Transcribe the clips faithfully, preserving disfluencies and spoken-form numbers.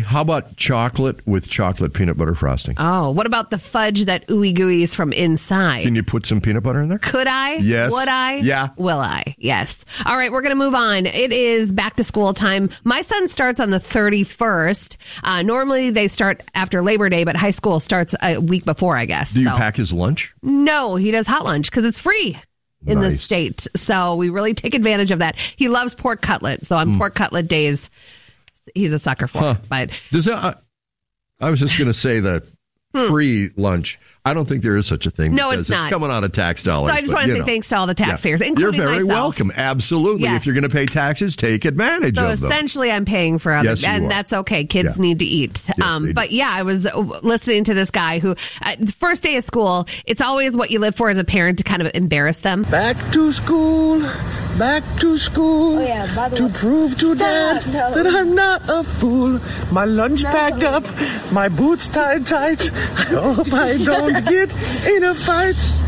How about chocolate with chocolate peanut butter frosting? Oh, what about the fudge that ooey gooey's from inside? Can you put some peanut butter in there? Could I? Yes. Would I? Yeah. Will I? Yes. All right, we're going to move on. It is back to school time. My son starts on the thirty-first. Uh, normally they start after Labor Day, but high school starts a week before, I guess. Do you so. pack his lunch? No, he does hot lunch because it's free in Nice. the state. So we really take advantage of that. He loves pork cutlet. So on Mm. pork cutlet days, he's a sucker for Huh. it. But Does that? I, I was just going to say that free lunch. I don't think there is such a thing. No, because it's not. coming out of tax dollars. So I just but, want to you say know. thanks to all the taxpayers, Yeah. including You're very myself. welcome. Absolutely. Yes. If you're going to pay taxes, take advantage So of them. essentially, I'm paying for other, Yes, you and are. that's okay. Kids Yeah. need to eat. Yes, um, they but yeah, I was listening to this guy who, uh, first day of school, it's always what you live for as a parent to kind of embarrass them. Back to school, back to school, Oh, yeah, by the to way- prove to dad Stop, no. that I'm not a fool. My lunch packed up, my boots tied tight. I hope I don't get in a fight.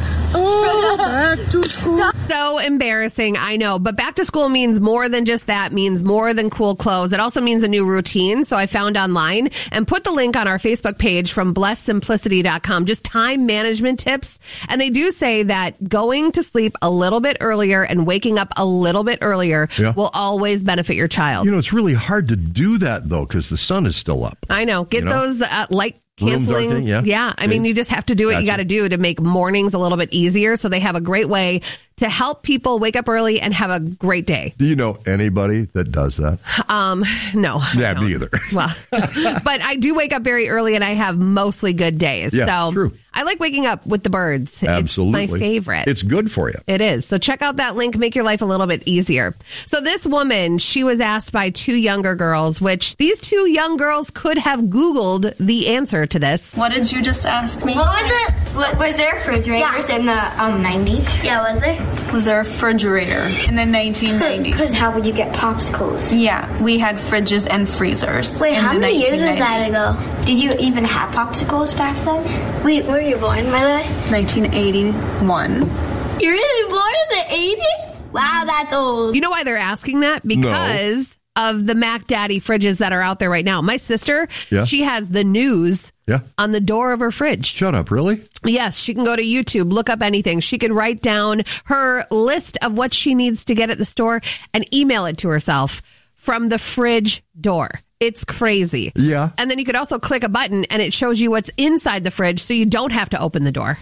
Oh, back to school. So embarrassing, I know. But back to school means more than just that, means more than cool clothes. It also means a new routine. So I found online and put the link on our Facebook page from bless simplicity dot com, just time management tips. And they do say that going to sleep a little bit earlier and waking up a little bit earlier Yeah. will always benefit your child. You know, it's really hard to do that, though, because the sun is still up. I know. Get You know? those uh, light Room canceling. darkening, yeah. I mean, Shades. you just have to do what Gotcha. you got to do to make mornings a little bit easier. So they have a great way to help people wake up early and have a great day. Do you know anybody that does that? Um, no. I Yeah, don't. me either. Well, but I do wake up very early and I have mostly good days. Yeah, so true. I like waking up with the birds. Absolutely. It's my favorite. It's good for you. It is. So check out that link, make your life a little bit easier. So this woman, she was asked by two younger girls, which these two young girls could have Googled the answer to this. What did you just ask me? What was it? What, was there refrigerators in the um, nineties? Yeah, was there? Was there a refrigerator in the nineteen nineties? Because how would you get popsicles? Yeah, we had fridges and freezers. Wait, in how the many years was that nineteen nineties. ago? Did you even have popsicles back then? Wait, where were you born, by the way? nineteen eighty-one. You're really born in the eighties? Wow, that's old. You know why they're asking that? Because of the Mac Daddy fridges that are out there right now. My sister, Yeah. she has the news Yeah. on the door of her fridge. Shut up, really? Yes, she can go to YouTube, look up anything. She can write down her list of what she needs to get at the store and email it to herself from the fridge door. It's crazy. Yeah. And then you could also click a button and it shows you what's inside the fridge so you don't have to open the door.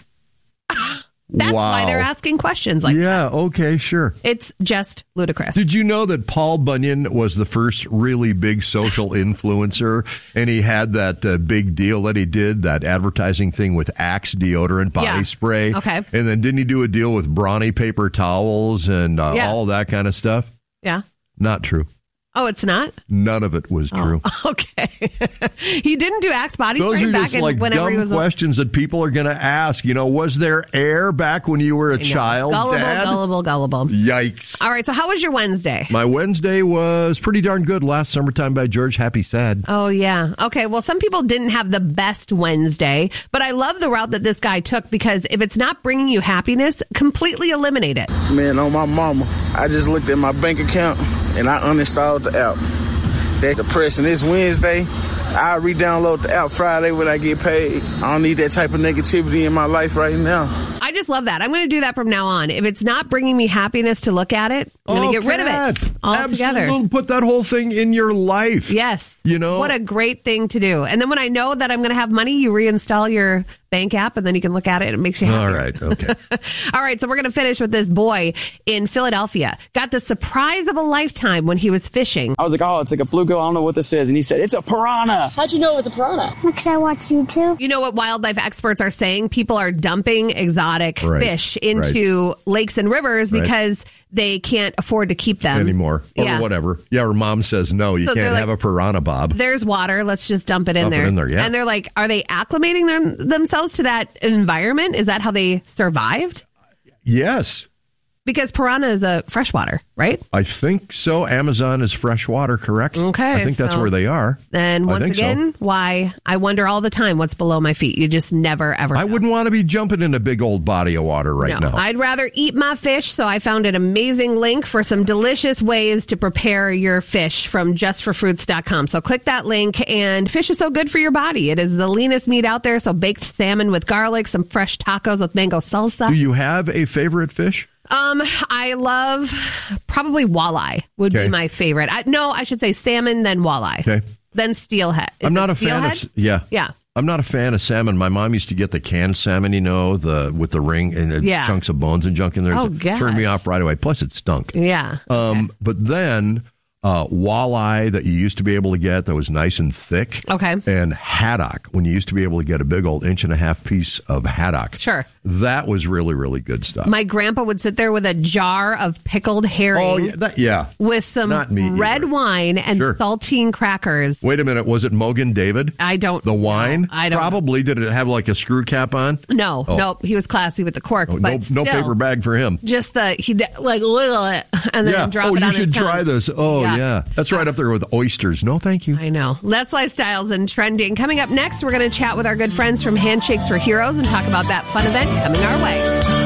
That's Wow. why they're asking questions like Yeah, that. okay, sure. It's just ludicrous. Did you know that Paul Bunyan was the first really big social influencer? And he had that uh, big deal that he did, that advertising thing with Axe deodorant, body Yeah. spray. Okay. And then didn't he do a deal with Brawny paper towels and uh, Yeah. all that kind of stuff? Yeah. Not true. Oh, it's not? None of it was true. Okay. He didn't do Axe body Those spray are back just in like whenever dumb he was questions that people are going to ask. You know, was there air back when you were a I know. child, Gullible, Dad? gullible, gullible. Yikes. All right. So, how was your Wednesday? My Wednesday was pretty darn good. Last Summertime by George, Happy Sad. Oh, yeah. Okay. Well, some people didn't have the best Wednesday, but I love the route that this guy took because if it's not bringing you happiness, completely eliminate it. Man, on my mama, I just looked at my bank account and I uninstalled the app. That's depressing. It's Wednesday. I re-download the app Friday when I get paid. I don't need that type of negativity in my life right now. I just love that. I'm going to do that from now on. If it's not bringing me happiness to look at it, I'm going to get rid of it altogether. Absolutely. Put that whole thing in your life. Yes. You know? What a great thing to do. And then when I know that I'm going to have money, you reinstall your bank app and then you can look at it. It makes you happy. All right. Okay. All right. So we're going to finish with this boy in Philadelphia. Got the surprise of a lifetime when he was fishing. I was like, oh, it's like a bluegill. I don't know what this is. And he said, it's a piranha. How'd you know it was a piranha? Because I watch YouTube. You know what wildlife experts are saying? People are dumping exotic Right. fish into lakes and rivers Right. because they can't afford to keep them Anymore. Or Yeah. whatever. Yeah, or mom says, no, you So they're can't like, have a piranha, Bob. There's water. Let's just dump it in Dump it there. in there, yeah. And they're like, are they acclimating them, themselves to that environment? Is that how they survived? Yes. Because piranha is a freshwater, right? I think so. Amazon is freshwater, correct? Okay. I think that's so where they are. Then I once think again, so. why I wonder all the time what's below my feet. You just never, ever I know. wouldn't want to be jumping in a big old body of water right No, now. I'd rather eat my fish, so I found an amazing link for some delicious ways to prepare your fish from just for fruits dot com. So click that link, and fish is so good for your body. It is the leanest meat out there, so baked salmon with garlic, some fresh tacos with mango salsa. Do you have a favorite fish? Um, I love probably walleye would Okay. be my favorite. I, no, I should say salmon, then walleye. Okay. Then steelhead. Is I'm not it a fan steelhead? of yeah. Yeah. I'm not a fan of salmon. My mom used to get the canned salmon, you know, the with the ring and the Yeah. chunks of bones and junk in there. Oh, It turned me gosh. off right away. Plus, it stunk. Yeah. Um, But then uh, walleye that you used to be able to get that was nice and thick. Okay. And haddock, when you used to be able to get a big old inch and a half piece of haddock. Sure. That was really, really good stuff. My grandpa would sit there with a jar of pickled herring oh, yeah. That, yeah. with some Not me red either. wine and Sure. saltine crackers. Wait a minute. Was it Mogan David? I don't The wine? know. I don't Probably. Did it have like a screw cap on? No, Oh. nope. He was classy with the cork, Oh, but no, no still, paper bag for him. just the he did, like little it and then Yeah. drop Oh, it you on should his tongue. try this. Oh, Yeah. yeah. That's right up there with oysters. No, thank you. I know. That's Lifestyles and Trending. Coming up next, we're going to chat with our good friends from Handshakes for Heroes and talk about that fun event coming our way.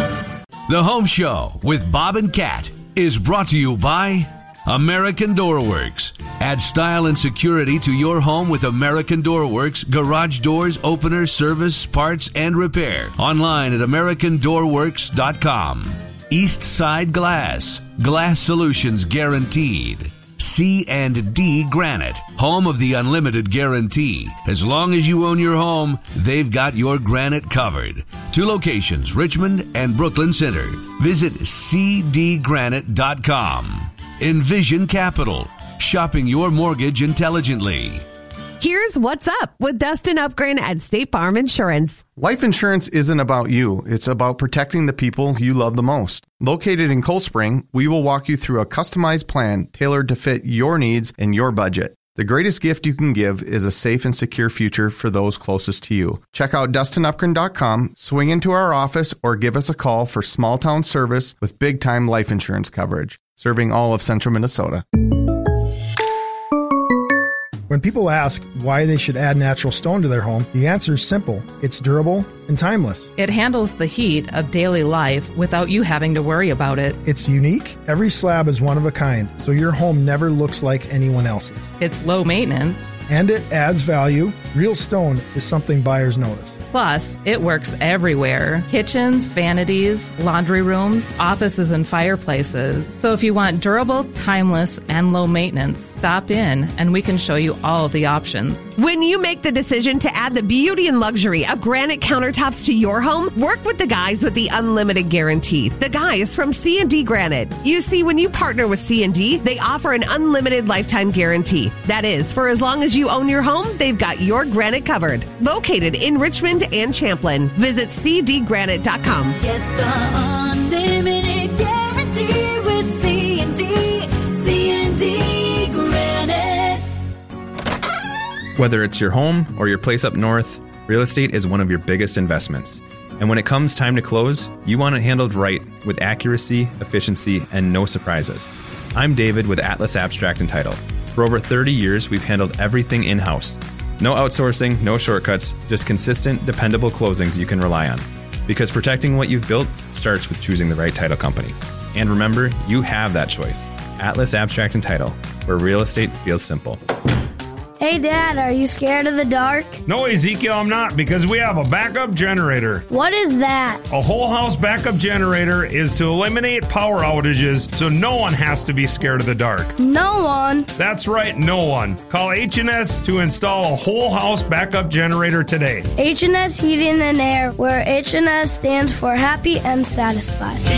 The Home Show with Bob and Kat is brought to you by American Door Works. Add style and security to your home with American Door Works garage doors, openers, service, parts, and repair. Online at american door works dot com. East Side Glass. Glass solutions guaranteed. C and D Granite, home of the unlimited guarantee. As long as you own your home, they've got your granite covered. Two locations, Richmond and Brooklyn Center. Visit c d granite dot com. Envision Capital, shopping your mortgage intelligently. Here's what's up with Dustin Upgren at State Farm Insurance. Life insurance isn't about you. It's about protecting the people you love the most. Located in Cold Spring, we will walk you through a customized plan tailored to fit your needs and your budget. The greatest gift you can give is a safe and secure future for those closest to you. Check out dustin upgren dot com, swing into our office, or give us a call for small town service with big time life insurance coverage. Serving all of central Minnesota. When people ask why they should add natural stone to their home, the answer is simple. It's durable and timeless. It handles the heat of daily life without you having to worry about it. It's unique. Every slab is one of a kind, so your home never looks like anyone else's. It's low maintenance. And it adds value. Real stone is something buyers notice. Plus, it works everywhere. Kitchens, vanities, laundry rooms, offices, and fireplaces. So if you want durable, timeless, and low maintenance, stop in and we can show you all the options. When you make the decision to add the beauty and luxury of granite countertops to your home, work with the guys with the unlimited guarantee. The guys from C and D Granite. You see, when you partner with C and D, they offer an unlimited lifetime guarantee. That is, for as long as you own your home, they've got your granite covered. Located in Richmond and Champlin. Visit c d granite dot com. Get the unlimited guarantee with C and D. C and D Granite. Whether it's your home or your place up north, real estate is one of your biggest investments. And when it comes time to close, you want it handled right with accuracy, efficiency, and no surprises. I'm David with Atlas Abstract and Title. For over thirty years, we've handled everything in-house. No outsourcing, no shortcuts, just consistent, dependable closings you can rely on. Because protecting what you've built starts with choosing the right title company. And remember, you have that choice. Atlas Abstract and Title, where real estate feels simple. Hey, Dad, are you scared of the dark? No, Ezekiel, I'm not, because we have a backup generator. What is that? A whole house backup generator is to eliminate power outages so no one has to be scared of the dark. No one? That's right, no one. Call H and S to install a whole house backup generator today. H and S Heating and Air, where H and S stands for happy and satisfied.